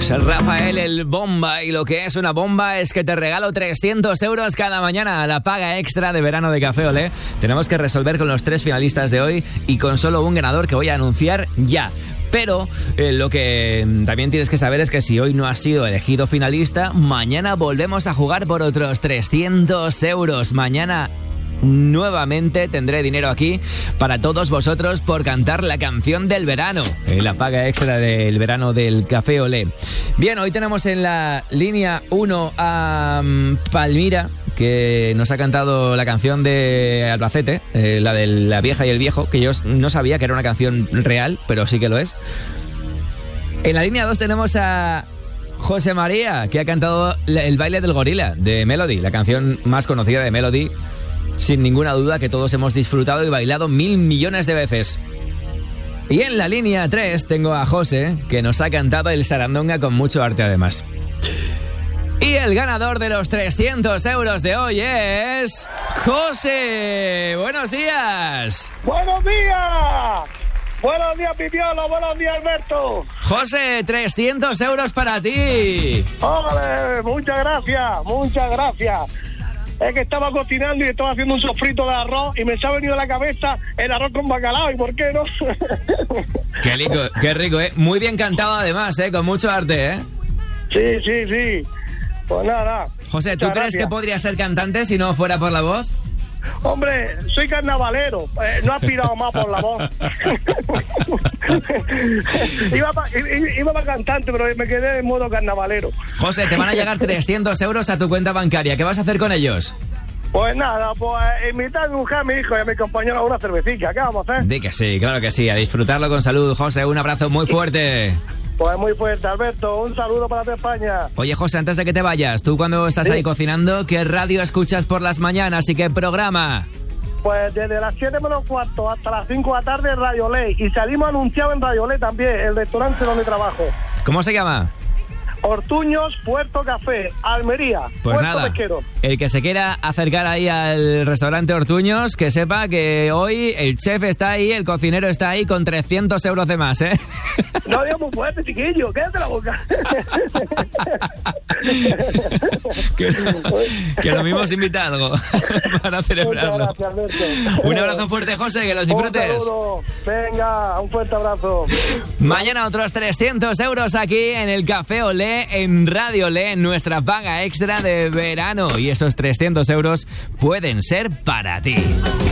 Es el Rafael, el bomba, y lo que es una bomba es que te regalo 300 euros cada mañana a la paga extra de verano de Café Olé. Tenemos que resolver con los 3 finalistas de hoy y con solo un ganador que voy a anunciar ya. Pero lo que también tienes que saber es que si hoy no has sido elegido finalista, mañana volvemos a jugar por otros 300 euros. Mañana nuevamente tendré dinero aquí para todos vosotros por cantar la canción del verano, la paga extra del verano del Café Olé. Bien, hoy tenemos en la línea 1 a Palmira, que nos ha cantado la canción de Albacete, la de La vieja y el viejo, que yo no sabía que era una canción real, pero sí que lo es. En la línea 2 tenemos a José María, que ha cantado el baile del gorila de Melody, la canción más conocida de Melody, sin ninguna duda, que todos hemos disfrutado y bailado 1000 millones de veces. Y en la línea 3 tengo a José, que nos ha cantado el sarandonga con mucho arte además. Y el ganador de los 300 euros de hoy es José. ¡Buenos días! ¡Buenos días! ¡Buenos días, Pipiolo! ¡Buenos días, Alberto! José, 300 euros para ti. ¡Ole! Muchas gracias, muchas gracias. Es que estaba cocinando y estaba haciendo un sofrito de arroz y me se ha venido a la cabeza el arroz con bacalao, ¿y por qué no? Qué rico, ¿eh? Muy bien cantado además, con mucho arte, ¿eh? Sí. Pues nada. José, ¿tú crees que podría ser cantante si no fuera por la voz? Hombre, soy carnavalero, no he aspirado más por la voz. Iba para cantante, pero me quedé en modo carnavalero. José, te van a llegar 300 euros a tu cuenta bancaria. ¿Qué vas a hacer con ellos? Pues nada, pues invitar a mi mujer, a mi hijo y a mi compañero a una cervecita. ¿Qué vamos a hacer? Di que sí, claro que sí. A disfrutarlo con salud, José. Un abrazo muy fuerte. Pues muy fuerte, Alberto. Un saludo para toda España. Oye, José, antes de que te vayas, tú cuando estás ahí cocinando, ¿qué radio escuchas por las mañanas y qué programa? Pues desde las 7 menos cuarto hasta las 5 de la tarde Radio Ley. Y salimos anunciados en Radio Ley también, el restaurante donde trabajo. ¿Cómo se llama? Ortuños, Puerto Café, Almería, pues Puerto nada, Pesquero. El que se quiera acercar ahí al restaurante Ortuños, que sepa que hoy el chef está ahí, el cocinero está ahí con 300 euros de más, ¿eh? No digas muy fuerte, chiquillo, quédate la boca. que lo mismo os invita algo para celebrarlo. Muchas gracias, Alberto. Un abrazo fuerte, José, que los disfrutes. Un saludo. Venga, un fuerte abrazo. Mañana otros 300 euros aquí en el Café Olé, en Radio Olé, en nuestra paga extra de verano. Y esos 300 euros pueden ser para ti.